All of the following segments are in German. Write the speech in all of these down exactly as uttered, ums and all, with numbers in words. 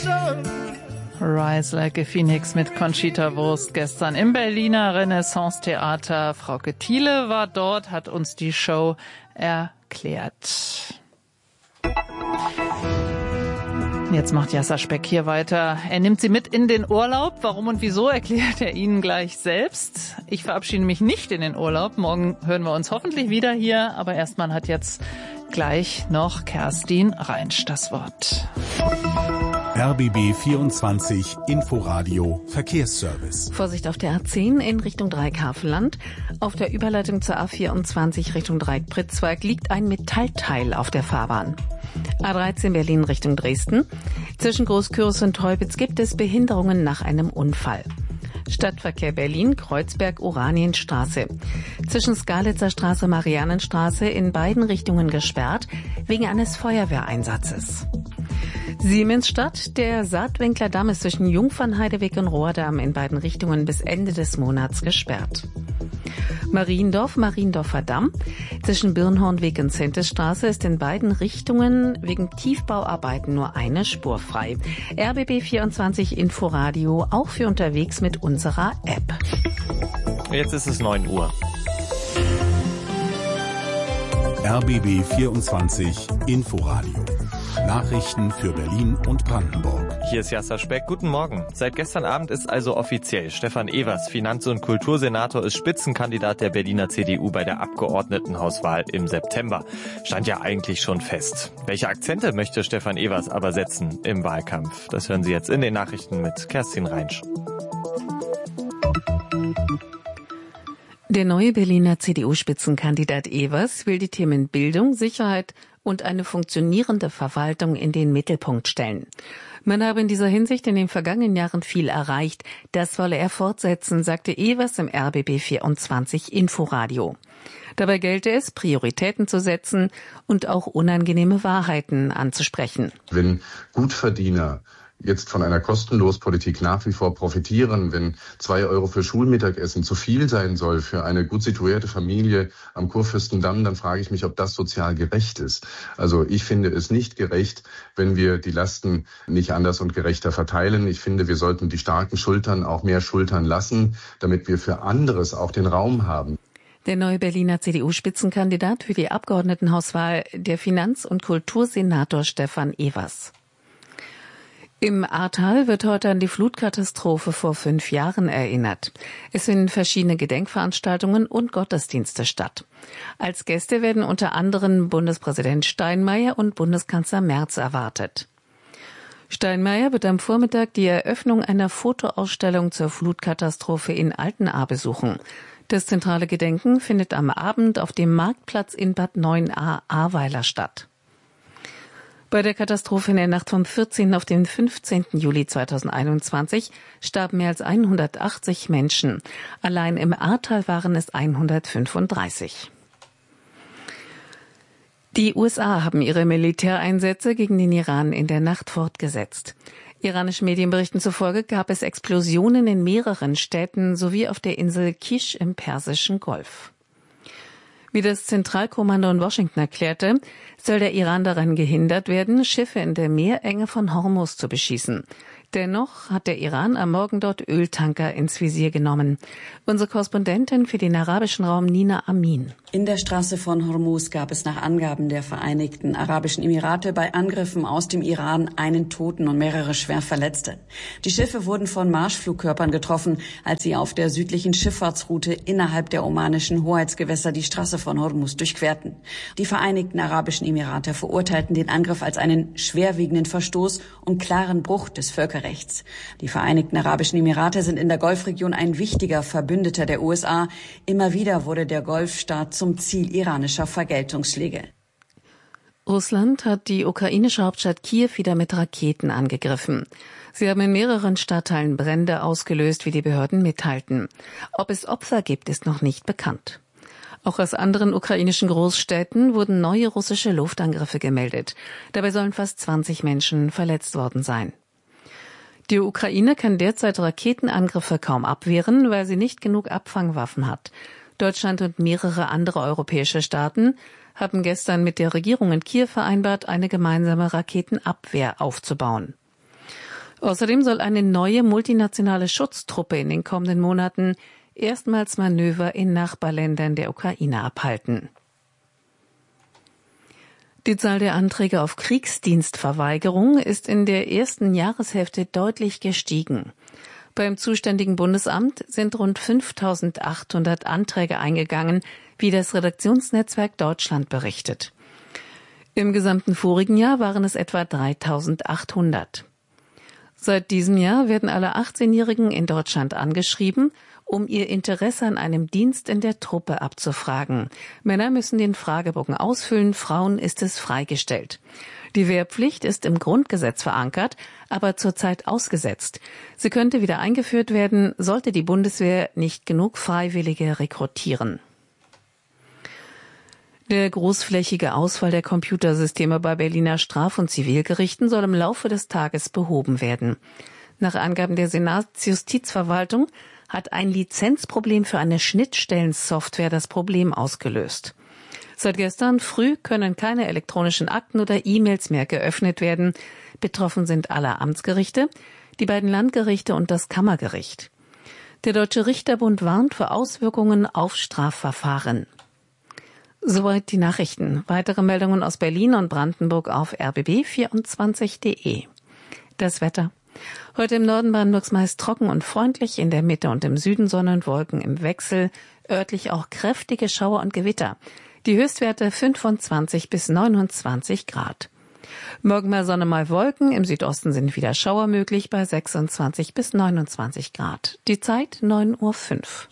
Rise Like a Phoenix mit Conchita Wurst gestern im Berliner Renaissance-Theater. Frauke Thiele war dort, hat uns die Show erklärt. Jetzt macht Jasser Speck hier weiter. Er nimmt sie mit in den Urlaub. Warum und wieso, erklärt er Ihnen gleich selbst. Ich verabschiede mich nicht in den Urlaub. Morgen hören wir uns hoffentlich wieder hier. Aber erstmal hat jetzt gleich noch Kerstin Reinsch das Wort. R B B vierundzwanzig Inforadio Verkehrsservice. Vorsicht auf der A zehn in Richtung Dreieck-Havelland. Auf der Überleitung zur A vierundzwanzig Richtung Dreieck-Pritzwalk liegt ein Metallteil auf der Fahrbahn. A dreizehn Berlin Richtung Dresden. Zwischen Großkürs und Teubitz gibt es Behinderungen nach einem Unfall. Stadtverkehr Berlin, Kreuzberg, Oranienstraße. Zwischen Skalitzer Straße, Mariannenstraße in beiden Richtungen gesperrt, wegen eines Feuerwehreinsatzes. Siemensstadt, der Saatwinkler Damm ist zwischen Jungfernheideweg und Rohrdamm in beiden Richtungen bis Ende des Monats gesperrt. Mariendorf, Mariendorfer Damm. Zwischen Birnhornweg und Zentesstraße ist in beiden Richtungen wegen Tiefbauarbeiten nur eine Spur frei. R B B vierundzwanzig Inforadio, auch für unterwegs mit unserer App. Jetzt ist es neun Uhr. R B B vierundzwanzig Inforadio. Nachrichten für Berlin und Brandenburg. Hier ist Jasser Speck. Guten Morgen. Seit gestern Abend ist also offiziell. Stefan Evers, Finanz- und Kultursenator, ist Spitzenkandidat der Berliner C D U bei der Abgeordnetenhauswahl im September. Stand ja eigentlich schon fest. Welche Akzente möchte Stefan Evers aber setzen im Wahlkampf? Das hören Sie jetzt in den Nachrichten mit Kerstin Reinsch. Der neue Berliner C D U-Spitzenkandidat Evers will die Themen Bildung, Sicherheit und eine funktionierende Verwaltung in den Mittelpunkt stellen. Man habe in dieser Hinsicht in den vergangenen Jahren viel erreicht. Das wolle er fortsetzen, sagte Evers im R B B vierundzwanzig Inforadio. Dabei gelte es, Prioritäten zu setzen und auch unangenehme Wahrheiten anzusprechen. Wenn Gutverdiener jetzt von einer Kostenlospolitik nach wie vor profitieren, wenn zwei Euro für Schulmittagessen zu viel sein soll für eine gut situierte Familie am Kurfürstendamm, dann frage ich mich, ob das sozial gerecht ist. Also ich finde es nicht gerecht, wenn wir die Lasten nicht anders und gerechter verteilen. Ich finde, wir sollten die starken Schultern auch mehr schultern lassen, damit wir für anderes auch den Raum haben. Der neue Berliner C D U-Spitzenkandidat für die Abgeordnetenhauswahl, der Finanz- und Kultursenator Stefan Evers. Im Ahrtal wird heute an die Flutkatastrophe vor fünf Jahren erinnert. Es finden verschiedene Gedenkveranstaltungen und Gottesdienste statt. Als Gäste werden unter anderem Bundespräsident Steinmeier und Bundeskanzler Merz erwartet. Steinmeier wird am Vormittag die Eröffnung einer Fotoausstellung zur Flutkatastrophe in Altenahr besuchen. Das zentrale Gedenken findet am Abend auf dem Marktplatz in Bad Neuenahr-Ahrweiler statt. Bei der Katastrophe in der Nacht vom vierzehnten auf den fünfzehnten Juli zweitausendeinundzwanzig starben mehr als hundertachtzig Menschen. Allein im Ahrtal waren es hundertfünfunddreißig. Die U S A haben ihre Militäreinsätze gegen den Iran in der Nacht fortgesetzt. Iranischen Medienberichten zufolge gab es Explosionen in mehreren Städten sowie auf der Insel Kish im Persischen Golf. Wie das Zentralkommando in Washington erklärte, soll der Iran daran gehindert werden, Schiffe in der Meerenge von Hormuz zu beschießen. Dennoch hat der Iran am Morgen dort Öltanker ins Visier genommen. Unsere Korrespondentin für den arabischen Raum Nina Amin. In der Straße von Hormuz gab es nach Angaben der Vereinigten Arabischen Emirate bei Angriffen aus dem Iran einen Toten und mehrere schwer Verletzte. Die Schiffe wurden von Marschflugkörpern getroffen, als sie auf der südlichen Schifffahrtsroute innerhalb der omanischen Hoheitsgewässer die Straße von Hormuz durchquerten. Die Vereinigten Arabischen Emirate verurteilten den Angriff als einen schwerwiegenden Verstoß und klaren Bruch des Völkerrechts. Die Vereinigten Arabischen Emirate sind in der Golfregion ein wichtiger Verbündeter der U S A. Immer wieder wurde der Golfstaat zum Ziel iranischer Vergeltungsschläge. Russland hat die ukrainische Hauptstadt Kiew wieder mit Raketen angegriffen. Sie haben in mehreren Stadtteilen Brände ausgelöst, wie die Behörden mitteilten. Ob es Opfer gibt, ist noch nicht bekannt. Auch aus anderen ukrainischen Großstädten wurden neue russische Luftangriffe gemeldet. Dabei sollen fast zwanzig Menschen verletzt worden sein. Die Ukraine kann derzeit Raketenangriffe kaum abwehren, weil sie nicht genug Abfangwaffen hat. Deutschland und mehrere andere europäische Staaten haben gestern mit der Regierung in Kiew vereinbart, eine gemeinsame Raketenabwehr aufzubauen. Außerdem soll eine neue multinationale Schutztruppe in den kommenden Monaten erstmals Manöver in Nachbarländern der Ukraine abhalten. Die Zahl der Anträge auf Kriegsdienstverweigerung ist in der ersten Jahreshälfte deutlich gestiegen. Beim zuständigen Bundesamt sind rund fünftausendachthundert Anträge eingegangen, wie das Redaktionsnetzwerk Deutschland berichtet. Im gesamten vorigen Jahr waren es etwa dreitausendachthundert. Seit diesem Jahr werden alle achtzehnjährigen in Deutschland angeschrieben, um ihr Interesse an einem Dienst in der Truppe abzufragen. Männer müssen den Fragebogen ausfüllen, Frauen ist es freigestellt. Die Wehrpflicht ist im Grundgesetz verankert, aber zurzeit ausgesetzt. Sie könnte wieder eingeführt werden, sollte die Bundeswehr nicht genug Freiwillige rekrutieren. Der großflächige Ausfall der Computersysteme bei Berliner Straf- und Zivilgerichten soll im Laufe des Tages behoben werden. Nach Angaben der Senatsjustizverwaltung hat ein Lizenzproblem für eine Schnittstellensoftware das Problem ausgelöst. Seit gestern früh können keine elektronischen Akten oder E-Mails mehr geöffnet werden. Betroffen sind alle Amtsgerichte, die beiden Landgerichte und das Kammergericht. Der Deutsche Richterbund warnt vor Auswirkungen auf Strafverfahren. Soweit die Nachrichten. Weitere Meldungen aus Berlin und Brandenburg auf r b b vierundzwanzig punkt d e. Das Wetter. Heute im Norden Brandenburgs meist trocken und freundlich, in der Mitte und im Süden Sonne und Wolken im Wechsel, örtlich auch kräftige Schauer und Gewitter. Die Höchstwerte fünfundzwanzig bis neunundzwanzig Grad. Morgen mal Sonne, mal Wolken, im Südosten sind wieder Schauer möglich bei sechsundzwanzig bis neunundzwanzig Grad. Die Zeit neun Uhr fünf.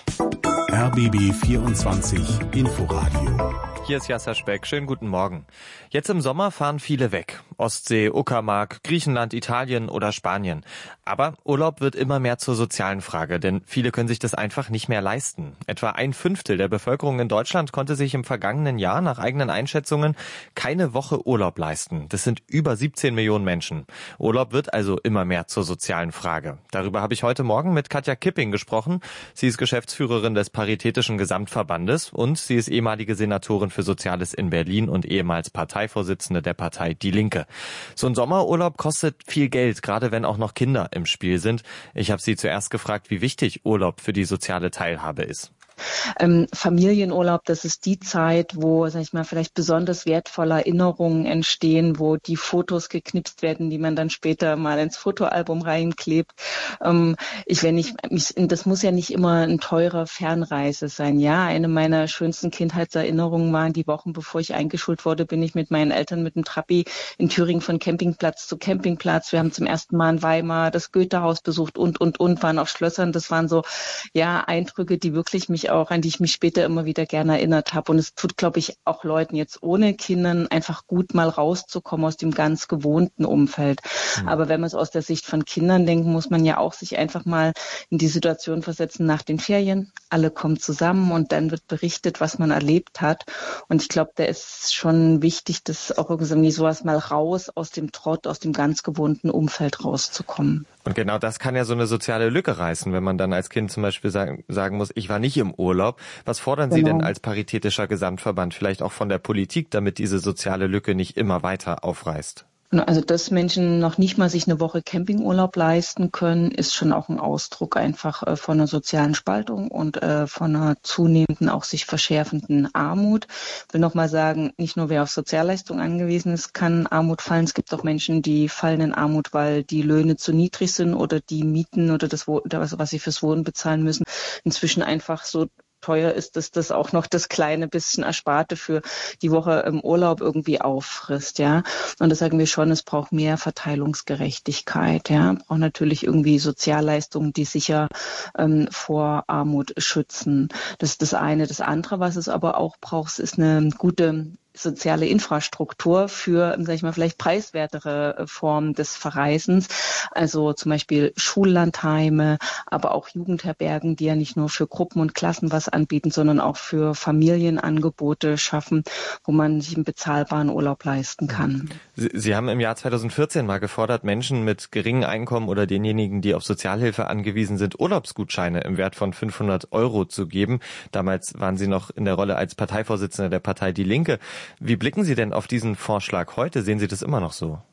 R B B vierundzwanzig Inforadio. Hier ist Jasser Speck. Schönen guten Morgen. Jetzt im Sommer fahren viele weg. Ostsee, Uckermark, Griechenland, Italien oder Spanien. Aber Urlaub wird immer mehr zur sozialen Frage, denn viele können sich das einfach nicht mehr leisten. Etwa ein Fünftel der Bevölkerung in Deutschland konnte sich im vergangenen Jahr nach eigenen Einschätzungen keine Woche Urlaub leisten. Das sind über siebzehn Millionen Menschen. Urlaub wird also immer mehr zur sozialen Frage. Darüber habe ich heute Morgen mit Katja Kipping gesprochen. Sie ist Geschäftsführerin des Paritätischen Gesamtverbandes und sie ist ehemalige Senatorin für Soziales in Berlin und ehemals Parteivorsitzende der Partei Die Linke. So ein Sommerurlaub kostet viel Geld, gerade wenn auch noch Kinder im Spiel sind. Ich habe sie zuerst gefragt, wie wichtig Urlaub für die soziale Teilhabe ist. Ähm, Familienurlaub, das ist die Zeit, wo, sag ich mal, vielleicht besonders wertvolle Erinnerungen entstehen, wo die Fotos geknipst werden, die man dann später mal ins Fotoalbum reinklebt. Ähm, ich, wenn ich, mich, das muss ja nicht immer ein teurer Fernreise sein. Ja, eine meiner schönsten Kindheitserinnerungen waren die Wochen, bevor ich eingeschult wurde, bin ich mit meinen Eltern mit dem Trabi in Thüringen von Campingplatz zu Campingplatz. Wir haben zum ersten Mal in Weimar das Goethehaus besucht und, und, und, waren auf Schlössern. Das waren so, ja, Eindrücke, die wirklich mich auch, an die ich mich später immer wieder gerne erinnert habe. Und es tut, glaube ich, auch Leuten jetzt ohne Kindern einfach gut, mal rauszukommen aus dem ganz gewohnten Umfeld. Mhm. Aber wenn man es aus der Sicht von Kindern denkt, muss man ja auch sich einfach mal in die Situation versetzen nach den Ferien. Alle kommen zusammen und dann wird berichtet, was man erlebt hat. Und ich glaube, da ist schon wichtig, dass auch irgendwie sowas mal raus aus dem Trott, aus dem ganz gewohnten Umfeld rauszukommen. Und genau das kann ja so eine soziale Lücke reißen, wenn man dann als Kind zum Beispiel sagen, sagen muss, ich war nicht im Urlaub. Was fordern genau. Sie denn als Paritätischer Gesamtverband vielleicht auch von der Politik, damit diese soziale Lücke nicht immer weiter aufreißt? Also, dass Menschen noch nicht mal sich eine Woche Campingurlaub leisten können, ist schon auch ein Ausdruck einfach äh, von einer sozialen Spaltung und äh, von einer zunehmenden, auch sich verschärfenden Armut. Ich will nochmal sagen, nicht nur wer auf Sozialleistung angewiesen ist, kann Armut fallen. Es gibt auch Menschen, die fallen in Armut, weil die Löhne zu niedrig sind oder die Mieten oder das, was sie fürs Wohnen bezahlen müssen, inzwischen einfach so teuer ist, dass das auch noch das kleine bisschen Ersparte für die Woche im Urlaub irgendwie auffrisst, ja. Und da sagen wir schon, es braucht mehr Verteilungsgerechtigkeit, ja. Braucht natürlich irgendwie Sozialleistungen, die sicher ähm, vor Armut schützen. Das ist das eine. Das andere, was es aber auch braucht, ist eine gute soziale Infrastruktur für, sag ich mal, vielleicht preiswertere Formen des Verreisens. Also zum Beispiel Schullandheime, aber auch Jugendherbergen, die ja nicht nur für Gruppen und Klassen was anbieten, sondern auch für Familienangebote schaffen, wo man sich einen bezahlbaren Urlaub leisten kann. Sie, Sie haben im Jahr zweitausendvierzehn mal gefordert, Menschen mit geringem Einkommen oder denjenigen, die auf Sozialhilfe angewiesen sind, Urlaubsgutscheine im Wert von fünfhundert Euro zu geben. Damals waren Sie noch in der Rolle als Parteivorsitzender der Partei Die Linke. Wie blicken Sie denn auf diesen Vorschlag heute? Sehen Sie das immer noch so?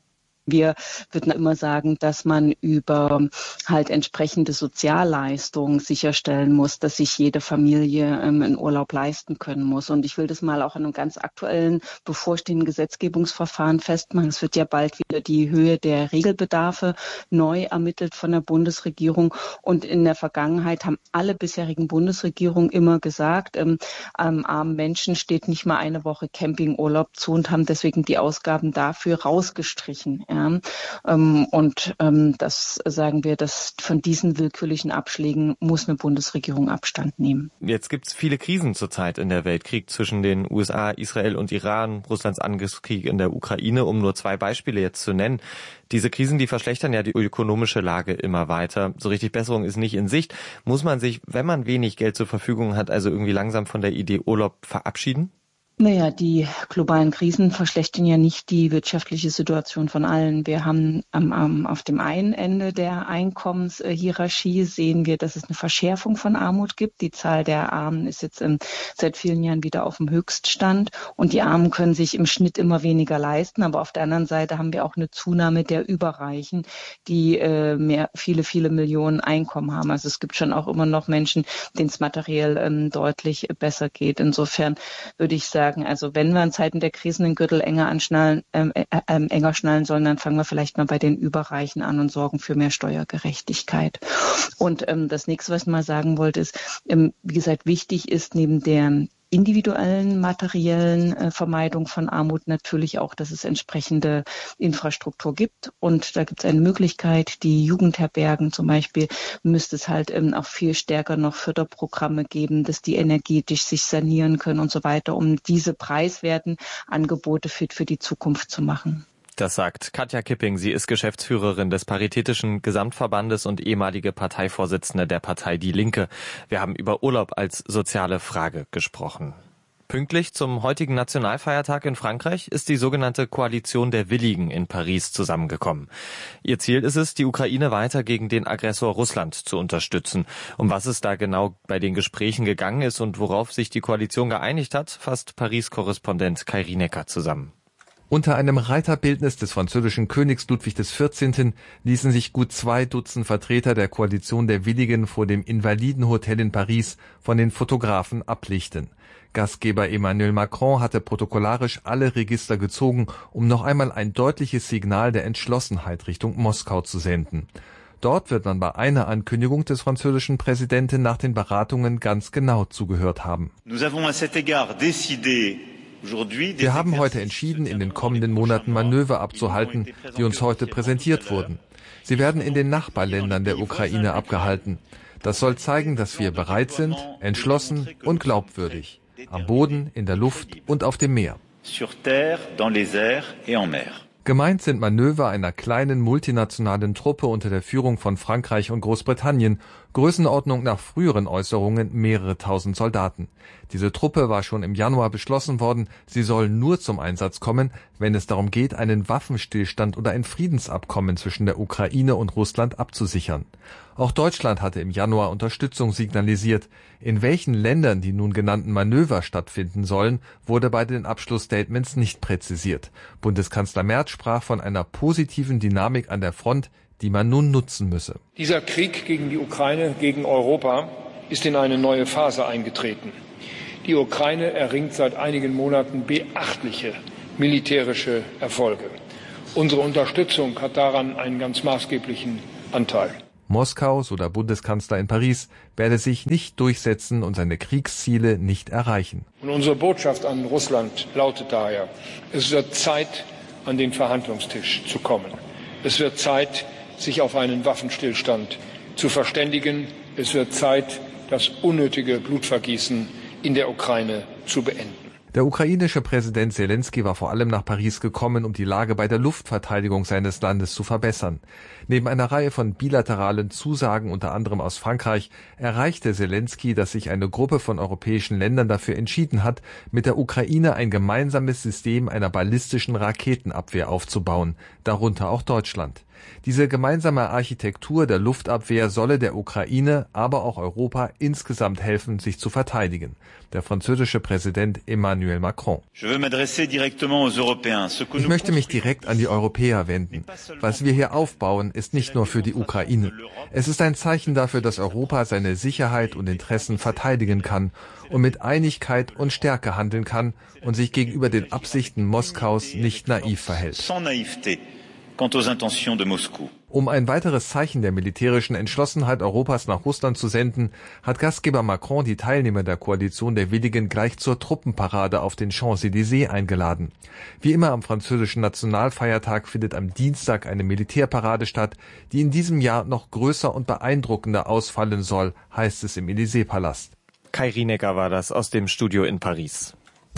Wir würden immer sagen, dass man über halt entsprechende Sozialleistungen sicherstellen muss, dass sich jede Familie ähm, einen Urlaub leisten können muss. Und ich will das mal auch an einem ganz aktuellen bevorstehenden Gesetzgebungsverfahren festmachen. Es wird ja bald wieder die Höhe der Regelbedarfe neu ermittelt von der Bundesregierung. Und in der Vergangenheit haben alle bisherigen Bundesregierungen immer gesagt, ähm, ähm, armen Menschen steht nicht mal eine Woche Campingurlaub zu und haben deswegen die Ausgaben dafür rausgestrichen. Ja. Ähm, und ähm, das sagen wir, dass von diesen willkürlichen Abschlägen muss eine Bundesregierung Abstand nehmen. Jetzt gibt's viele Krisen zurzeit in der Welt. Krieg zwischen den U S A, Israel und Iran, Russlands Angriffskrieg in der Ukraine, um nur zwei Beispiele jetzt zu nennen. Diese Krisen, die verschlechtern ja die ökonomische Lage immer weiter. So richtig Besserung ist nicht in Sicht. Muss man sich, wenn man wenig Geld zur Verfügung hat, also irgendwie langsam von der Idee Urlaub verabschieden? Naja, die globalen Krisen verschlechtern ja nicht die wirtschaftliche Situation von allen. Wir haben ähm, ähm, auf dem einen Ende der Einkommenshierarchie sehen wir, dass es eine Verschärfung von Armut gibt. Die Zahl der Armen ist jetzt ähm, seit vielen Jahren wieder auf dem Höchststand und die Armen können sich im Schnitt immer weniger leisten. Aber auf der anderen Seite haben wir auch eine Zunahme der Überreichen, die äh, mehr, viele, viele Millionen Einkommen haben. Also es gibt schon auch immer noch Menschen, denen es materiell ähm, deutlich besser geht. Insofern würde ich sagen, also wenn wir in Zeiten der Krisen den Gürtel enger anschnallen, ähm, äh, äh, enger schnallen sollen, dann fangen wir vielleicht mal bei den Überreichen an und sorgen für mehr Steuergerechtigkeit. Und ähm, das nächste, was ich mal sagen wollte, ist, ähm, wie gesagt, wichtig ist neben der individuellen, materiellen äh, Vermeidung von Armut natürlich auch, dass es entsprechende Infrastruktur gibt. Und da gibt es eine Möglichkeit, die Jugendherbergen zum Beispiel, müsste es halt ähm, auch viel stärker noch Förderprogramme geben, dass die energetisch sich sanieren können und so weiter, um diese preiswerten Angebote fit für die Zukunft zu machen. Das sagt Katja Kipping. Sie ist Geschäftsführerin des Paritätischen Gesamtverbandes und ehemalige Parteivorsitzende der Partei Die Linke. Wir haben über Urlaub als soziale Frage gesprochen. Pünktlich zum heutigen Nationalfeiertag in Frankreich ist die sogenannte Koalition der Willigen in Paris zusammengekommen. Ihr Ziel ist es, die Ukraine weiter gegen den Aggressor Russland zu unterstützen. Um was es da genau bei den Gesprächen gegangen ist und worauf sich die Koalition geeinigt hat, fasst Paris-Korrespondent Kai Rienecker zusammen. Unter einem Reiterbildnis des französischen Königs Ludwig des vierzehnten ließen sich gut zwei Dutzend Vertreter der Koalition der Willigen vor dem Invalidenhotel in Paris von den Fotografen ablichten. Gastgeber Emmanuel Macron hatte protokollarisch alle Register gezogen, um noch einmal ein deutliches Signal der Entschlossenheit Richtung Moskau zu senden. Dort wird man bei einer Ankündigung des französischen Präsidenten nach den Beratungen ganz genau zugehört haben. Nous avons à cet égard décidé Wir haben heute entschieden, in den kommenden Monaten Manöver abzuhalten, die uns heute präsentiert wurden. Sie werden in den Nachbarländern der Ukraine abgehalten. Das soll zeigen, dass wir bereit sind, entschlossen und glaubwürdig. Am Boden, in der Luft und auf dem Meer. Gemeint sind Manöver einer kleinen multinationalen Truppe unter der Führung von Frankreich und Großbritannien, Größenordnung nach früheren Äußerungen mehrere tausend Soldaten. Diese Truppe war schon im Januar beschlossen worden, sie soll nur zum Einsatz kommen, wenn es darum geht, einen Waffenstillstand oder ein Friedensabkommen zwischen der Ukraine und Russland abzusichern. Auch Deutschland hatte im Januar Unterstützung signalisiert. In welchen Ländern die nun genannten Manöver stattfinden sollen, wurde bei den Abschlussstatements nicht präzisiert. Bundeskanzler Merz sprach von einer positiven Dynamik an der Front, die man nun nutzen müsse. Dieser Krieg gegen die Ukraine, gegen Europa, ist in eine neue Phase eingetreten. Die Ukraine erringt seit einigen Monaten beachtliche militärische Erfolge. Unsere Unterstützung hat daran einen ganz maßgeblichen Anteil. Moskau, so der Bundeskanzler in Paris, werde sich nicht durchsetzen und seine Kriegsziele nicht erreichen. Und unsere Botschaft an Russland lautet daher, es wird Zeit, an den Verhandlungstisch zu kommen. Es wird Zeit, sich auf einen Waffenstillstand zu verständigen. Es wird Zeit, das unnötige Blutvergießen in der Ukraine zu beenden. Der ukrainische Präsident Selenskyj war vor allem nach Paris gekommen, um die Lage bei der Luftverteidigung seines Landes zu verbessern. Neben einer Reihe von bilateralen Zusagen, unter anderem aus Frankreich, erreichte Selenskyj, dass sich eine Gruppe von europäischen Ländern dafür entschieden hat, mit der Ukraine ein gemeinsames System einer ballistischen Raketenabwehr aufzubauen, darunter auch Deutschland. Diese gemeinsame Architektur der Luftabwehr solle der Ukraine, aber auch Europa insgesamt helfen, sich zu verteidigen. Der französische Präsident Emmanuel Macron. Ich möchte mich direkt an die Europäer wenden. Was wir hier aufbauen, ist nicht nur für die Ukraine. Es ist ein Zeichen dafür, dass Europa seine Sicherheit und Interessen verteidigen kann und mit Einigkeit und Stärke handeln kann und sich gegenüber den Absichten Moskaus nicht naiv verhält. Um ein weiteres Zeichen der militärischen Entschlossenheit Europas nach Russland zu senden, hat Gastgeber Macron die Teilnehmer der Koalition der Willigen gleich zur Truppenparade auf den Champs-Élysées eingeladen. Wie immer am französischen Nationalfeiertag findet am Dienstag eine Militärparade statt, die in diesem Jahr noch größer und beeindruckender ausfallen soll, heißt es im Élysée-Palast. Kai Rienecker war das aus dem Studio in Paris.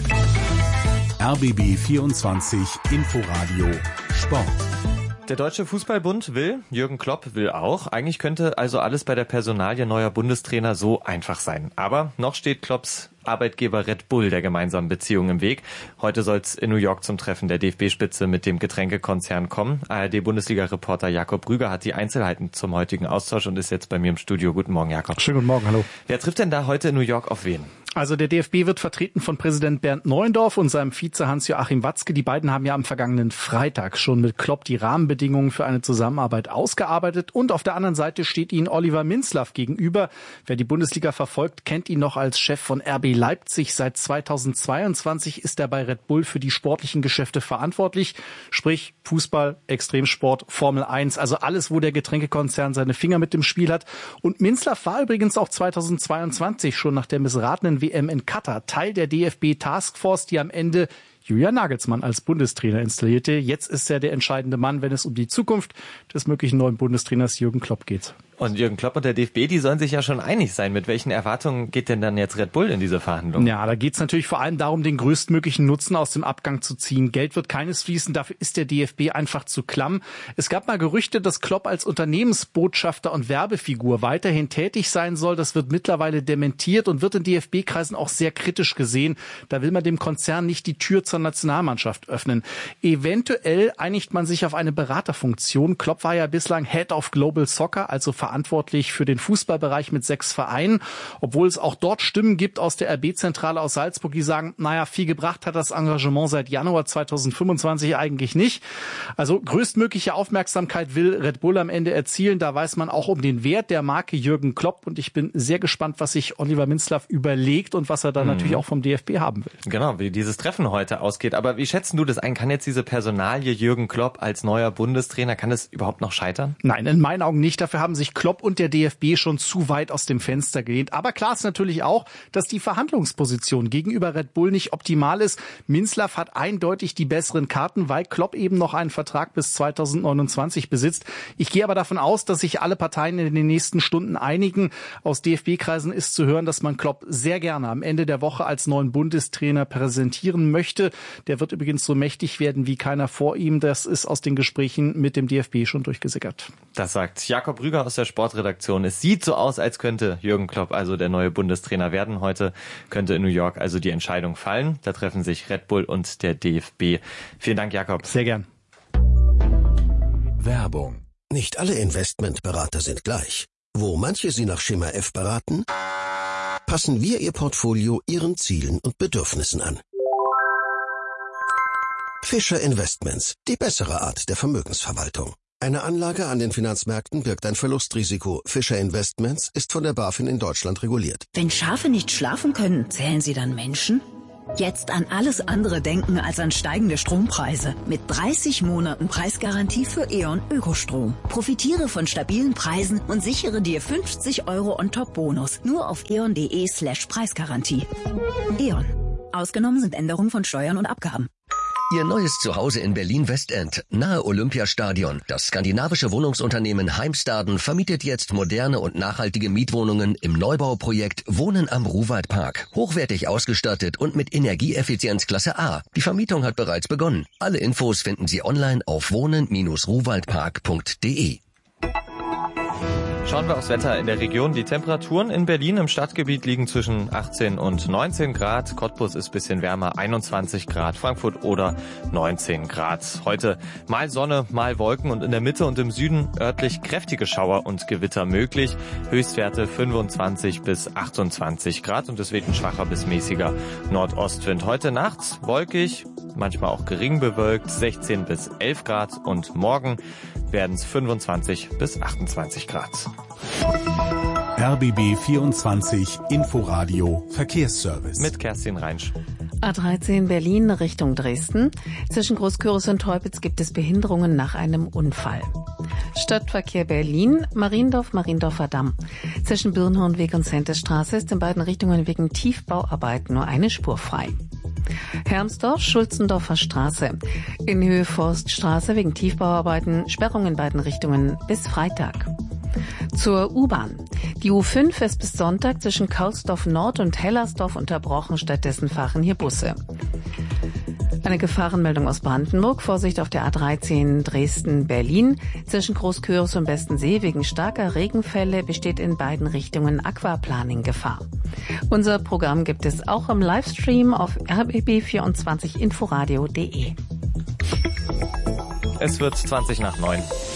R B B vierundzwanzig Inforadio Sport. Der Deutsche Fußballbund will, Jürgen Klopp will auch. Eigentlich könnte also alles bei der Personalie neuer Bundestrainer so einfach sein. Aber noch steht Klopps Arbeitgeber Red Bull der gemeinsamen Beziehung im Weg. Heute soll es in New York zum Treffen der D F B-Spitze mit dem Getränkekonzern kommen. A R D-Bundesliga-Reporter Jakob Brüger hat die Einzelheiten zum heutigen Austausch und ist jetzt bei mir im Studio. Guten Morgen, Jakob. Schönen guten Morgen, hallo. Wer trifft denn da heute in New York auf wen? Also der D F B wird vertreten von Präsident Bernd Neuendorf und seinem Vize Hans-Joachim Watzke. Die beiden haben ja am vergangenen Freitag schon mit Klopp die Rahmenbedingungen für eine Zusammenarbeit ausgearbeitet. Und auf der anderen Seite steht ihnen Oliver Minzlaff gegenüber. Wer die Bundesliga verfolgt, kennt ihn noch als Chef von R B Leipzig. Seit zweitausendzweiundzwanzig ist er bei Red Bull für die sportlichen Geschäfte verantwortlich. Sprich Fußball, Extremsport, Formel eins, also alles, wo der Getränkekonzern seine Finger mit dem Spiel hat. Und Minzlaff war übrigens auch zweitausendzweiundzwanzig schon nach der missratenen W M in Katar Teil der D F B-Taskforce, die am Ende Julian Nagelsmann als Bundestrainer installierte. Jetzt ist er der entscheidende Mann, wenn es um die Zukunft des möglichen neuen Bundestrainers Jürgen Klopp geht. Und Jürgen Klopp und der D F B, die sollen sich ja schon einig sein. Mit welchen Erwartungen geht denn dann jetzt Red Bull in diese Verhandlungen? Ja, da geht es natürlich vor allem darum, den größtmöglichen Nutzen aus dem Abgang zu ziehen. Geld wird keines fließen, dafür ist der D F B einfach zu klamm. Es gab mal Gerüchte, dass Klopp als Unternehmensbotschafter und Werbefigur weiterhin tätig sein soll. Das wird mittlerweile dementiert und wird in D F B-Kreisen auch sehr kritisch gesehen. Da will man dem Konzern nicht die Tür zur Nationalmannschaft öffnen. Eventuell einigt man sich auf eine Beraterfunktion. Klopp war ja bislang Head of Global Soccer, also verantwortlich für den Fußballbereich mit sechs Vereinen, obwohl es auch dort Stimmen gibt aus der R B-Zentrale aus Salzburg, die sagen, naja, viel gebracht hat das Engagement seit Januar zweitausendfünfundzwanzig eigentlich nicht. Also größtmögliche Aufmerksamkeit will Red Bull am Ende erzielen. Da weiß man auch um den Wert der Marke Jürgen Klopp und ich bin sehr gespannt, was sich Oliver Minzlaff überlegt und was er dann mhm. natürlich auch vom D F B haben will. Genau, wie dieses Treffen heute ausgeht. Aber wie schätzen du das ein? Kann jetzt diese Personalie Jürgen Klopp als neuer Bundestrainer, kann das überhaupt noch scheitern? Nein, in meinen Augen nicht. Dafür haben sich Klopp und der D F B schon zu weit aus dem Fenster gelehnt. Aber klar ist natürlich auch, dass die Verhandlungsposition gegenüber Red Bull nicht optimal ist. Minzlaff hat eindeutig die besseren Karten, weil Klopp eben noch einen Vertrag bis zweitausendneunundzwanzig besitzt. Ich gehe aber davon aus, dass sich alle Parteien in den nächsten Stunden einigen. Aus D F B-Kreisen ist zu hören, dass man Klopp sehr gerne am Ende der Woche als neuen Bundestrainer präsentieren möchte. Der wird übrigens so mächtig werden wie keiner vor ihm. Das ist aus den Gesprächen mit dem D F B schon durchgesickert. Das sagt Jakob Brüger aus der Sportredaktion. Es sieht so aus, als könnte Jürgen Klopp also der neue Bundestrainer werden. Heute könnte in New York also die Entscheidung fallen. Da treffen sich Red Bull und der D F B. Vielen Dank, Jakob. Sehr gern. Werbung. Nicht alle Investmentberater sind gleich. Wo manche Sie nach Schema F beraten, passen wir Ihr Portfolio Ihren Zielen und Bedürfnissen an. Fischer Investments, die bessere Art der Vermögensverwaltung. Eine Anlage an den Finanzmärkten birgt ein Verlustrisiko. Fischer Investments ist von der BaFin in Deutschland reguliert. Wenn Schafe nicht schlafen können, zählen sie dann Menschen? Jetzt an alles andere denken als an steigende Strompreise. Mit dreißig Monaten Preisgarantie für E.ON Ökostrom. Profitiere von stabilen Preisen und sichere dir fünfzig Euro On-Top-Bonus. Nur auf eon.de slash Preisgarantie. E.ON. Ausgenommen sind Änderungen von Steuern und Abgaben. Ihr neues Zuhause in Berlin-Westend, nahe Olympiastadion. Das skandinavische Wohnungsunternehmen Heimstaden vermietet jetzt moderne und nachhaltige Mietwohnungen im Neubauprojekt Wohnen am Ruwaldpark. Hochwertig ausgestattet und mit Energieeffizienz Klasse A. Die Vermietung hat bereits begonnen. Alle Infos finden Sie online auf wohnen Bindestrich ruwaldpark punkt de. Schauen wir aufs Wetter in der Region. Die Temperaturen in Berlin im Stadtgebiet liegen zwischen achtzehn und neunzehn Grad. Cottbus ist ein bisschen wärmer, einundzwanzig Grad. Frankfurt oder neunzehn Grad. Heute mal Sonne, mal Wolken und in der Mitte und im Süden örtlich kräftige Schauer und Gewitter möglich. Höchstwerte fünfundzwanzig bis achtundzwanzig Grad und es weht ein schwacher bis mäßiger Nordostwind. Heute Nacht wolkig, manchmal auch gering bewölkt, sechzehn bis elf Grad und morgen werden es fünfundzwanzig bis achtundzwanzig Grad. R B B vierundzwanzig Inforadio Verkehrsservice. Mit Kerstin Reinsch. A dreizehn Berlin Richtung Dresden. Zwischen Großküritz und Teupitz gibt es Behinderungen nach einem Unfall. Stadtverkehr Berlin, Mariendorf, Mariendorfer Damm. Zwischen Birnhornweg und Sentesstraße ist in beiden Richtungen wegen Tiefbauarbeiten nur eine Spur frei. Hermsdorf, Schulzendorfer Straße. In Höhe Forststraße wegen Tiefbauarbeiten Sperrung in beiden Richtungen bis Freitag. Zur U-Bahn. Die U fünf ist bis Sonntag zwischen Kaulsdorf Nord und Hellersdorf unterbrochen, stattdessen fahren hier Busse. Eine Gefahrenmeldung aus Brandenburg. Vorsicht auf der A dreizehn Dresden-Berlin. Zwischen Großküritz und Bestensee wegen starker Regenfälle besteht in beiden Richtungen Aquaplaning-Gefahr. Unser Programm gibt es auch im Livestream auf r b b vierundzwanzig inforadio punkt de. Es wird zwanzig nach neun.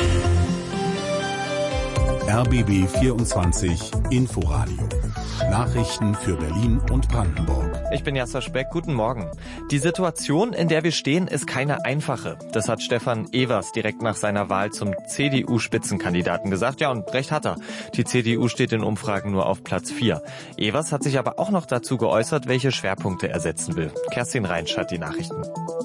R B B vierundzwanzig Inforadio. Nachrichten für Berlin und Brandenburg. Ich bin Jasser Speck, guten Morgen. Die Situation, in der wir stehen, ist keine einfache. Das hat Stefan Evers direkt nach seiner Wahl zum C D U-Spitzenkandidaten gesagt. Ja, und recht hat er. Die C D U steht in Umfragen nur auf Platz vier. Evers hat sich aber auch noch dazu geäußert, welche Schwerpunkte er setzen will. Kerstin Reinsch hat die Nachrichten.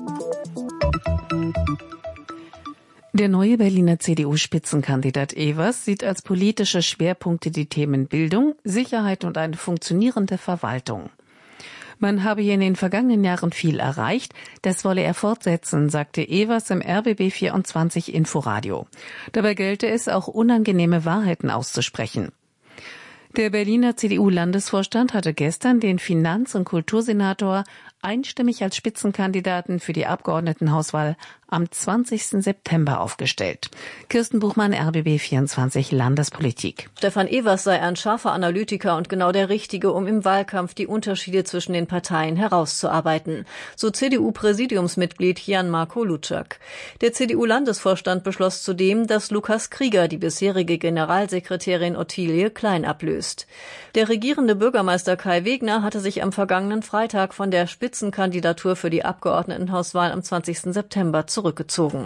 Der neue Berliner C D U-Spitzenkandidat Evers sieht als politische Schwerpunkte die Themen Bildung, Sicherheit und eine funktionierende Verwaltung. Man habe hier in den vergangenen Jahren viel erreicht, das wolle er fortsetzen, sagte Evers im R B B vierundzwanzig Inforadio. Dabei gelte es, auch unangenehme Wahrheiten auszusprechen. Der Berliner C D U-Landesvorstand hatte gestern den Finanz- und Kultursenator einstimmig als Spitzenkandidaten für die Abgeordnetenhauswahl am zwanzigsten September aufgestellt. Kirsten Buchmann, R B B vierundzwanzig Landespolitik. Stefan Evers sei ein scharfer Analytiker und genau der Richtige, um im Wahlkampf die Unterschiede zwischen den Parteien herauszuarbeiten. So C D U-Präsidiumsmitglied Jan-Marco Lutschak. Der C D U-Landesvorstand beschloss zudem, dass Lukas Krieger die bisherige Generalsekretärin Ottilie Klein ablöst. Der regierende Bürgermeister Kai Wegner hatte sich am vergangenen Freitag von der Spitzenkandidatur für die Abgeordnetenhauswahl am zwanzigsten September zurückgezogen.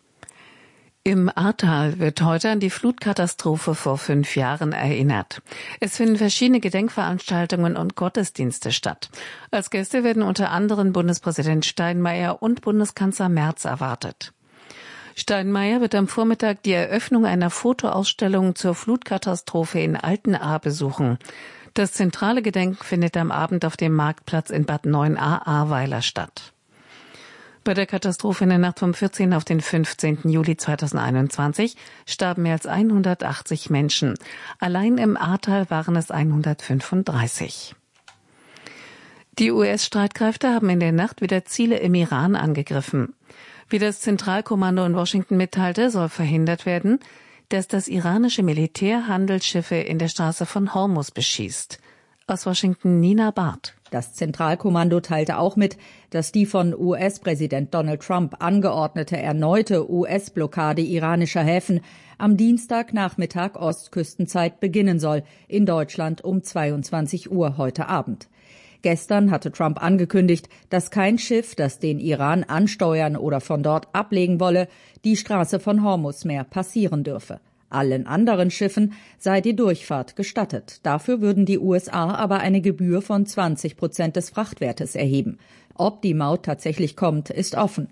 Im Ahrtal wird heute an die Flutkatastrophe vor fünf Jahren erinnert. Es finden verschiedene Gedenkveranstaltungen und Gottesdienste statt. Als Gäste werden unter anderem Bundespräsident Steinmeier und Bundeskanzler Merz erwartet. Steinmeier wird am Vormittag die Eröffnung einer Fotoausstellung zur Flutkatastrophe in Altenahr besuchen. Das zentrale Gedenken findet am Abend auf dem Marktplatz in Bad neuenahr Ahrweiler statt. Bei der Katastrophe in der Nacht vom vierzehnten auf den fünfzehnten Juli zweitausendeinundzwanzig starben mehr als hundertachtzig Menschen. Allein im Ahrtal waren es hundertfünfunddreißig. Die U S-Streitkräfte haben in der Nacht wieder Ziele im Iran angegriffen. Wie das Zentralkommando in Washington mitteilte, soll verhindert werden, dass das iranische Militär Handelsschiffe in der Straße von Hormuz beschießt. Aus Washington Nina Barth. Das Zentralkommando teilte auch mit, dass die von U S-Präsident Donald Trump angeordnete erneute U S-Blockade iranischer Häfen am Dienstagnachmittag Ostküstenzeit beginnen soll, in Deutschland um zweiundzwanzig Uhr heute Abend. Gestern hatte Trump angekündigt, dass kein Schiff, das den Iran ansteuern oder von dort ablegen wolle, die Straße von Hormuz mehr passieren dürfe. Allen anderen Schiffen sei die Durchfahrt gestattet. Dafür würden die U S A aber eine Gebühr von zwanzig Prozent des Frachtwertes erheben. Ob die Maut tatsächlich kommt, ist offen.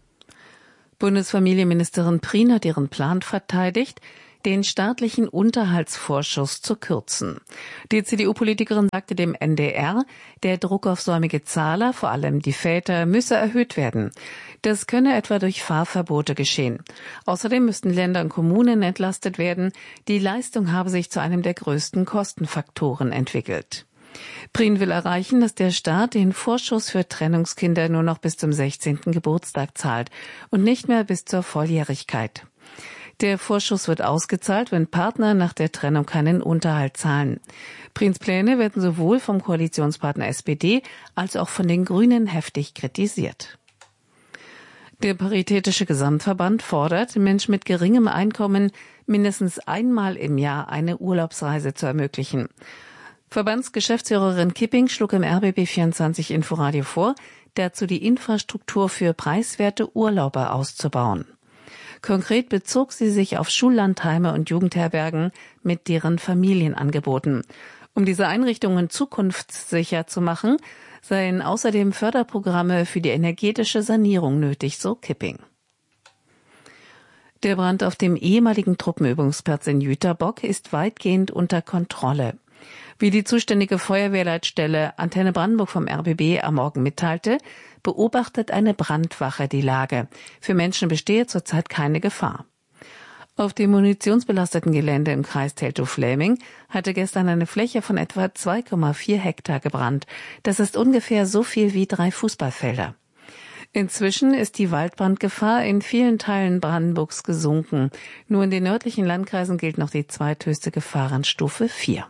Bundesfamilienministerin Prien hat ihren Plan verteidigt, den staatlichen Unterhaltsvorschuss zu kürzen. Die C D U-Politikerin sagte dem N D R, der Druck auf säumige Zahler, vor allem die Väter, müsse erhöht werden. Das könne etwa durch Fahrverbote geschehen. Außerdem müssten Länder und Kommunen entlastet werden. Die Leistung habe sich zu einem der größten Kostenfaktoren entwickelt. Prien will erreichen, dass der Staat den Vorschuss für Trennungskinder nur noch bis zum sechzehnten Geburtstag zahlt und nicht mehr bis zur Volljährigkeit. Der Vorschuss wird ausgezahlt, wenn Partner nach der Trennung keinen Unterhalt zahlen. Prins Pläne werden sowohl vom Koalitionspartner S P D als auch von den Grünen heftig kritisiert. Der Paritätische Gesamtverband fordert, Menschen mit geringem Einkommen mindestens einmal im Jahr eine Urlaubsreise zu ermöglichen. Verbandsgeschäftsführerin Kipping schlug im R B B vierundzwanzig Inforadio vor, dazu die Infrastruktur für preiswerte Urlauber auszubauen. Konkret bezog sie sich auf Schullandheime und Jugendherbergen mit deren Familienangeboten. Um diese Einrichtungen zukunftssicher zu machen, seien außerdem Förderprogramme für die energetische Sanierung nötig, so Kipping. Der Brand auf dem ehemaligen Truppenübungsplatz in Jüterbock ist weitgehend unter Kontrolle. Wie die zuständige Feuerwehrleitstelle Antenne Brandenburg vom R B B am Morgen mitteilte, beobachtet eine Brandwache die Lage. Für Menschen bestehe zurzeit keine Gefahr. Auf dem munitionsbelasteten Gelände im Kreis Teltow-Fläming hatte gestern eine Fläche von etwa zwei Komma vier Hektar gebrannt. Das ist ungefähr so viel wie drei Fußballfelder. Inzwischen ist die Waldbrandgefahr in vielen Teilen Brandenburgs gesunken. Nur in den nördlichen Landkreisen gilt noch die zweithöchste Gefahrenstufe vier.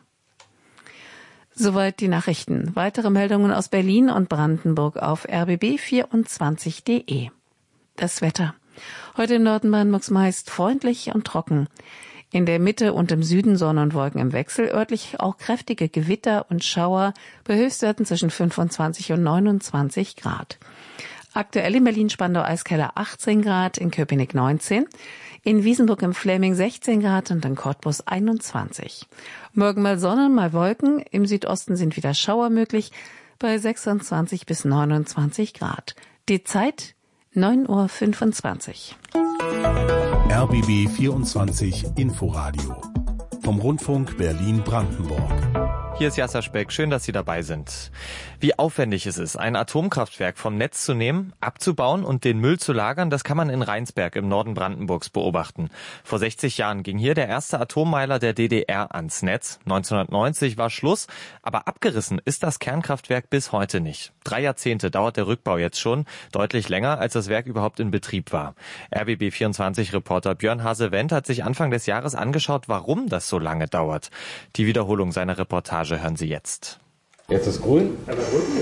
Soweit die Nachrichten. Weitere Meldungen aus Berlin und Brandenburg auf r b b vierundzwanzig punkt de. Das Wetter. Heute im Norden Brandenburgs meist freundlich und trocken. In der Mitte und im Süden Sonne und Wolken im Wechsel, örtlich auch kräftige Gewitter und Schauer bei Höchstwerten zwischen fünfundzwanzig und neunundzwanzig Grad. Aktuell in Berlin-Spandau-Eiskeller achtzehn Grad, in Köpenick neunzehn, in Wiesenburg im Fläming sechzehn Grad und in Cottbus einundzwanzig. Morgen mal Sonne, mal Wolken, im Südosten sind wieder Schauer möglich bei sechsundzwanzig bis neunundzwanzig Grad. Die Zeit neun Uhr fünfundzwanzig. R B B vierundzwanzig Inforadio vom Rundfunk Berlin-Brandenburg. Hier ist Jasser Speck, schön, dass Sie dabei sind. Wie aufwendig es ist, ein Atomkraftwerk vom Netz zu nehmen, abzubauen und den Müll zu lagern, das kann man in Rheinsberg im Norden Brandenburgs beobachten. Vor sechzig Jahren ging hier der erste Atommeiler der D D R ans Netz. neunzehnhundertneunzig war Schluss, aber abgerissen ist das Kernkraftwerk bis heute nicht. Drei Jahrzehnte dauert der Rückbau jetzt schon, deutlich länger, als das Werk überhaupt in Betrieb war. R B B vierundzwanzig-Reporter Björn Hase-Wendt hat sich Anfang des Jahres angeschaut, warum das so lange dauert. Die Wiederholung seiner Reportage hören Sie jetzt. Jetzt ist grün. Einmal drücken,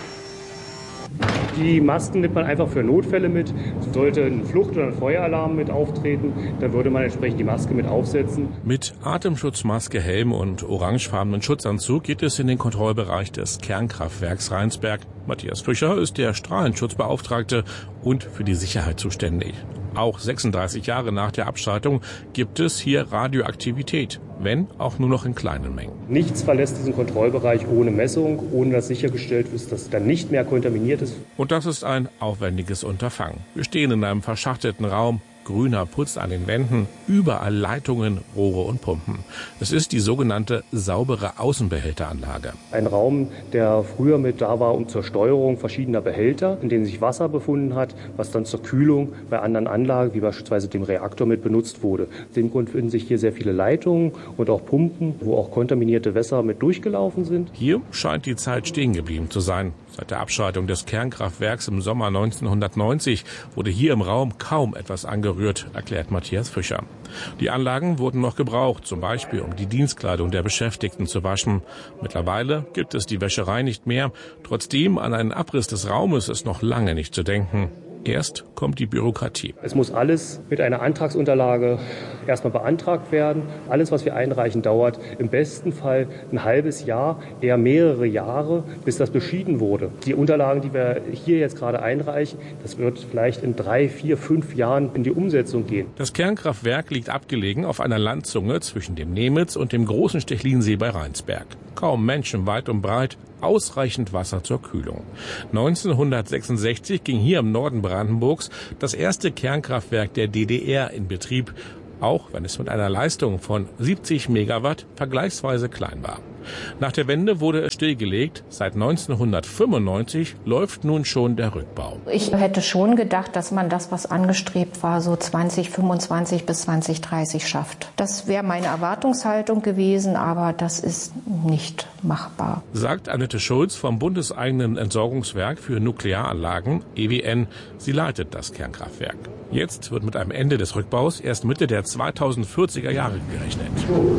ja. Die Masken nimmt man einfach für Notfälle mit. Sollte ein Flucht- oder ein Feueralarm mit auftreten, dann würde man entsprechend die Maske mit aufsetzen. Mit Atemschutzmaske, Helm und orangefarbenen Schutzanzug geht es in den Kontrollbereich des Kernkraftwerks Rheinsberg. Matthias Fischer ist der Strahlenschutzbeauftragte und für die Sicherheit zuständig. Auch sechsunddreißig Jahre nach der Abschaltung gibt es hier Radioaktivität, wenn auch nur noch in kleinen Mengen. Nichts verlässt diesen Kontrollbereich ohne Messung, ohne dass sichergestellt ist, dass es dann nicht mehr kontaminiert ist. Und das ist ein aufwendiges Unterfangen. Wir stehen in einem verschachteten Raum. Grüner Putz an den Wänden, überall Leitungen, Rohre und Pumpen. Es ist die sogenannte saubere Außenbehälteranlage. Ein Raum, der früher mit da war, um zur Steuerung verschiedener Behälter, in denen sich Wasser befunden hat, was dann zur Kühlung bei anderen Anlagen, wie beispielsweise dem Reaktor, mit benutzt wurde. Aus dem Grund finden sich hier sehr viele Leitungen und auch Pumpen, wo auch kontaminierte Wässer mit durchgelaufen sind. Hier scheint die Zeit stehen geblieben zu sein. Seit der Abschaltung des Kernkraftwerks im Sommer neunzehnhundertneunzig wurde hier im Raum kaum etwas angerührt, erklärt Matthias Fischer. Die Anlagen wurden noch gebraucht, zum Beispiel um die Dienstkleidung der Beschäftigten zu waschen. Mittlerweile gibt es die Wäscherei nicht mehr. Trotzdem an einen Abriss des Raumes ist noch lange nicht zu denken. Erst kommt die Bürokratie. Es muss alles mit einer Antragsunterlage erstmal beantragt werden. Alles, was wir einreichen, dauert im besten Fall ein halbes Jahr, eher mehrere Jahre, bis das beschieden wurde. Die Unterlagen, die wir hier jetzt gerade einreichen, das wird vielleicht in drei, vier, fünf Jahren in die Umsetzung gehen. Das Kernkraftwerk liegt abgelegen auf einer Landzunge zwischen dem Nemitz und dem großen Stechlinsee bei Rheinsberg. Kaum Menschen weit und breit, ausreichend Wasser zur Kühlung. neunzehnhundertsechsundsechzig ging hier im Norden Brandenburgs das erste Kernkraftwerk der D D R in Betrieb, auch wenn es mit einer Leistung von siebzig Megawatt vergleichsweise klein war. Nach der Wende wurde es stillgelegt. Seit neunzehnhundertfünfundneunzig läuft nun schon der Rückbau. Ich hätte schon gedacht, dass man das, was angestrebt war, so zwanzig fünfundzwanzig bis zwanzig dreißig schafft. Das wäre meine Erwartungshaltung gewesen, aber das ist nicht machbar. Sagt Annette Schulz vom bundeseigenen Entsorgungswerk für Nuklearanlagen, E W N. Sie leitet das Kernkraftwerk. Jetzt wird mit einem Ende des Rückbaus erst Mitte der zweitausendvierziger Jahre gerechnet.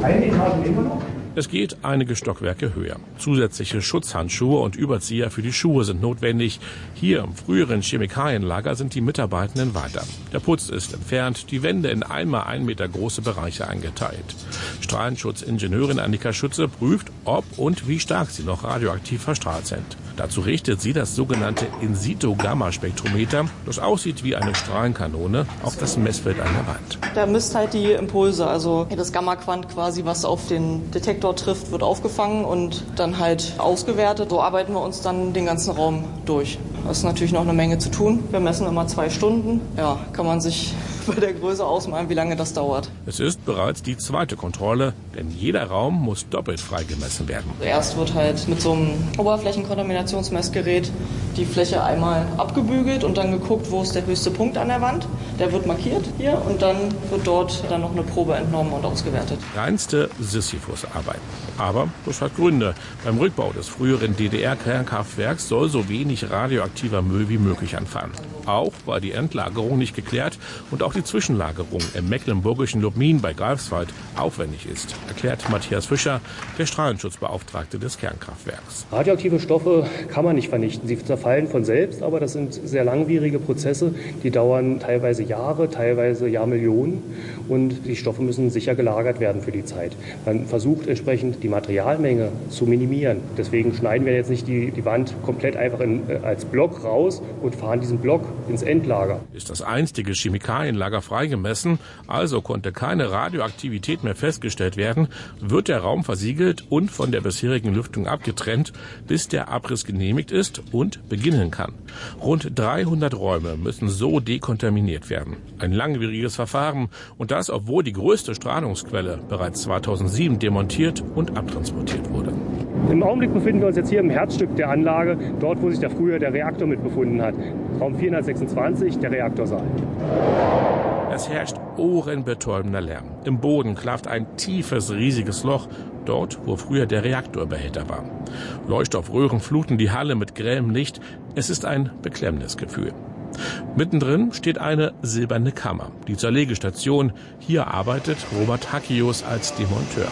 Es geht einige Stockwerke höher. Zusätzliche Schutzhandschuhe und Überzieher für die Schuhe sind notwendig. Hier im früheren Chemikalienlager sind die Mitarbeitenden weiter. Der Putz ist entfernt, die Wände in einmal ein Meter große Bereiche eingeteilt. Strahlenschutzingenieurin Annika Schütze prüft, ob und wie stark sie noch radioaktiv verstrahlt sind. Dazu richtet sie das sogenannte In-situ-Gamma-Spektrometer, das aussieht wie eine Strahlenkanone, auf das Messfeld an der Wand. Da misst halt die Impulse, also das Gamma-Quant quasi, was auf den Detektor trifft, wird aufgefangen und dann halt ausgewertet. So arbeiten wir uns dann den ganzen Raum durch. Das ist natürlich noch eine Menge zu tun. Wir messen immer zwei Stunden. Ja, kann man sich bei der Größe ausmalen, wie lange das dauert. Es ist bereits die zweite Kontrolle, denn jeder Raum muss doppelt frei gemessen werden. Erst wird halt mit so einem Oberflächenkontaminationsmessgerät die Fläche einmal abgebügelt und dann geguckt, wo ist der höchste Punkt an der Wand. Der wird markiert hier und dann wird dort dann noch eine Probe entnommen und ausgewertet. Reinste Sisyphus-Arbeit. Aber das hat Gründe. Beim Rückbau des früheren D D R-Kernkraftwerks soll so wenig radioaktiver Müll wie möglich anfallen. Auch war die Endlagerung nicht geklärt und auch die Zwischenlagerung im mecklenburgischen Lubmin bei Greifswald aufwendig ist, erklärt Matthias Fischer, der Strahlenschutzbeauftragte des Kernkraftwerks. Radioaktive Stoffe kann man nicht vernichten. Sie zerfallen von selbst, aber das sind sehr langwierige Prozesse. Die dauern teilweise Jahre, teilweise Jahrmillionen und die Stoffe müssen sicher gelagert werden für die Zeit. Man versucht entsprechend die Materialmenge zu minimieren. Deswegen schneiden wir jetzt nicht die, die Wand komplett einfach in, äh, als Block raus und fahren diesen Block ins Endlager. Ist das einstige Chemikalienlager freigemessen, also konnte keine Radioaktivität mehr festgestellt werden, wird der Raum versiegelt und von der bisherigen Lüftung abgetrennt, bis der Abriss genehmigt ist und beginnen kann. Rund dreihundert Räume müssen so dekontaminiert werden. Ein langwieriges Verfahren und das, obwohl die größte Strahlungsquelle bereits zweitausendsieben demontiert und abtransportiert wurde. Im Augenblick befinden wir uns jetzt hier im Herzstück der Anlage, dort wo sich da früher der Reaktor mit befunden hat. Raum vierhundertsechsundzwanzig, der Reaktorsaal. Es herrscht ohrenbetäubender Lärm. Im Boden klafft ein tiefes, riesiges Loch, dort, wo früher der Reaktorbehälter war. Leuchtstoffröhren fluten die Halle mit grellem Licht. Es ist ein beklemmendes Gefühl. Mittendrin steht eine silberne Kammer, die Zerlegestation. Hier arbeitet Robert Hackius als Demonteur.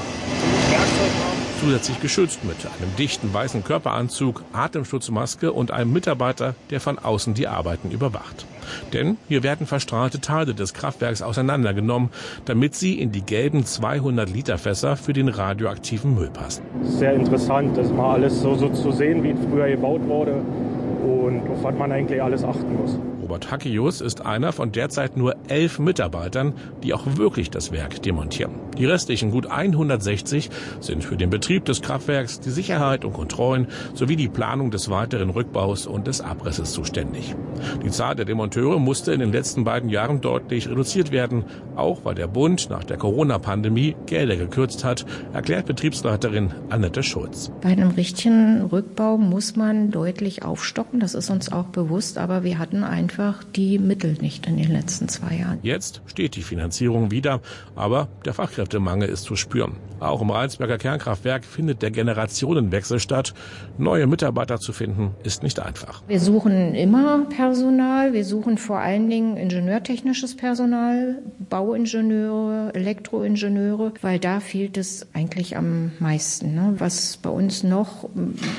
Zusätzlich geschützt mit einem dichten weißen Körperanzug, Atemschutzmaske und einem Mitarbeiter, der von außen die Arbeiten überwacht. Denn hier werden verstrahlte Teile des Kraftwerks auseinandergenommen, damit sie in die gelben zweihundert Liter Fässer für den radioaktiven Müll passen. Sehr interessant, das mal alles so, so zu sehen, wie es früher gebaut wurde und auf was man eigentlich alles achten muss. Robert Hackius ist einer von derzeit nur elf Mitarbeitern, die auch wirklich das Werk demontieren. Die restlichen gut hundertsechzig sind für den Betrieb des Kraftwerks, die Sicherheit und Kontrollen sowie die Planung des weiteren Rückbaus und des Abrisses zuständig. Die Zahl der Demonteure musste in den letzten beiden Jahren deutlich reduziert werden, auch weil der Bund nach der Corona-Pandemie Gelder gekürzt hat, erklärt Betriebsleiterin Annette Schulz. Bei einem richtigen Rückbau muss man deutlich aufstocken, das ist uns auch bewusst, aber wir hatten einfach die Mittel nicht in den letzten zwei Jahren. Jetzt steht die Finanzierung wieder, aber der Fachkräftemangel ist zu spüren. Auch im Rheinsberger Kernkraftwerk findet der Generationenwechsel statt. Neue Mitarbeiter zu finden, ist nicht einfach. Wir suchen immer Personal. Wir suchen vor allen Dingen ingenieurtechnisches Personal, Bauingenieure, Elektroingenieure, weil da fehlt es eigentlich am meisten. Ne? Was bei uns noch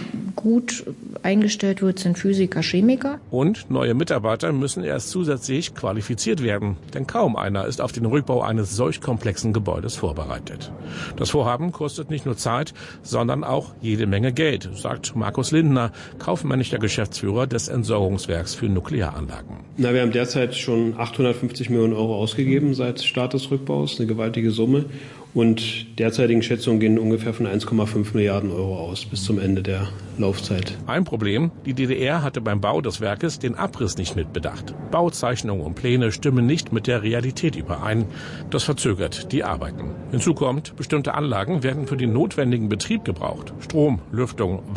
gut eingestellt wird, sind Physiker, Chemiker. Und neue Mitarbeiter müssen erst zusätzlich qualifiziert werden, denn kaum einer ist auf den Rückbau eines solch komplexen Gebäudes vorbereitet. Das Vorhaben kostet nicht nur Zeit, sondern auch jede Menge Geld, sagt Markus Lindner, kaufmännischer Geschäftsführer des Entsorgungswerks für Nuklearanlagen. Na, wir haben derzeit schon achthundertfünfzig Millionen Euro ausgegeben seit Start des Rückbaus, eine gewaltige Summe. und derzeitigen Schätzungen gehen ungefähr von eins Komma fünf Milliarden Euro aus bis zum Ende der Laufzeit. Ein Problem, die D D R hatte beim Bau des Werkes den Abriss nicht mitbedacht. Bauzeichnungen und Pläne stimmen nicht mit der Realität überein. Das verzögert die Arbeiten. Hinzu kommt, bestimmte Anlagen werden für den notwendigen Betrieb gebraucht. Strom, Lüftung,